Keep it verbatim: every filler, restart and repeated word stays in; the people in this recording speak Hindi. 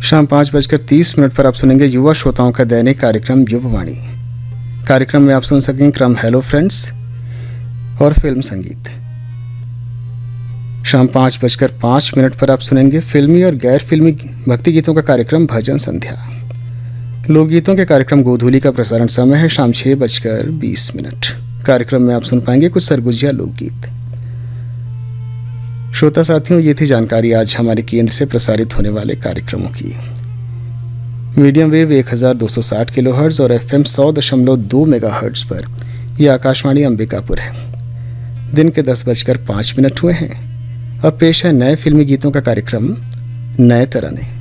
शाम पाँच बजकर तीस मिनट पर आप सुनेंगे युवा श्रोताओं का दैनिक कार्यक्रम युववाणी। कार्यक्रम में आप सुन सकेंगे क्रम हेलो फ्रेंड्स और फिल्म संगीत। शाम पाँच बजकर पाँच मिनट पर आप सुनेंगे फिल्मी और गैर फिल्मी भक्ति गीतों का कार्यक्रम भजन संध्या। लोकगीतों के कार्यक्रम गोधूली का प्रसारण समय है शाम छः बजकर बीस मिनट। कार्यक्रम में आप सुन पाएंगे कुछ सरगुजिया लोकगीत। श्रोता साथियों, ये थी जानकारी आज हमारे केंद्र से प्रसारित होने वाले कार्यक्रमों की। मीडियम वेव एक हज़ार दो सौ साठ किलोहर्ट्ज़ और एफएम सौ दशमलव दो मेगाहर्ट्ज़ पर यह आकाशवाणी अंबिकापुर है। दिन के दस बजकर पाँच मिनट हुए हैं। अब पेश है नए फिल्मी गीतों का कार्यक्रम नए तराने।